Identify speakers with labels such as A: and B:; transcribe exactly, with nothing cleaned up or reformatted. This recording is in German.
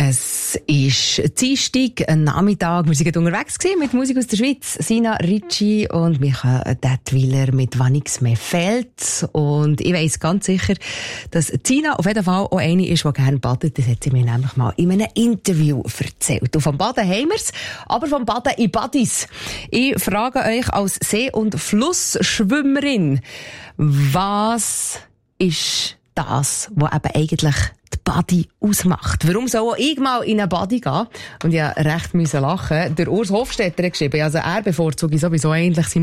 A: Es ist Dienstag, ein Nachmittag. Wir sind unterwegs gewesen mit Musik aus der Schweiz. Sina Ricci und Michael Dettwiler mit «Wann nichts mehr fehlt». Und ich weiss ganz sicher, dass Sina auf jeden Fall auch eine ist, die gerne badet. Das hat sie mir nämlich mal in einem Interview erzählt. Und vom Baden haben wir's, aber vom Baden in Badis. Ich frage euch als See- und Flussschwimmerin, was ist das, was eben eigentlich die Badi ausmacht? Warum soll auch ich mal in eine Badi gehen? Und ja, recht müssen lachen. Der Urs Hofstetter hat geschrieben, also er bevorzugt sowieso eigentlich seine